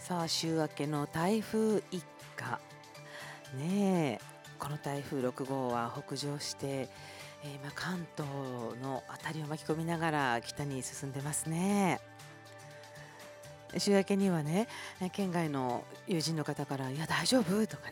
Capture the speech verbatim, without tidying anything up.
さあ、週明けの台風一過。ねえ、この台風ろく号は北上して、ええ、ま、関東の辺りを巻き込みながら北に進んでますね。週明けにはね、え、県外の友人の方から「いや、大丈夫？」とか